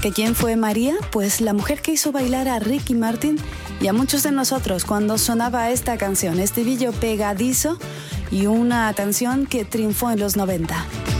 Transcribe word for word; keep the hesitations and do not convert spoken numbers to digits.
¿Que quién fue María? Pues la mujer que hizo bailar a Ricky Martin y a muchos de nosotros cuando sonaba esta canción, este estribillo pegadizo y una canción que triunfó en los noventa.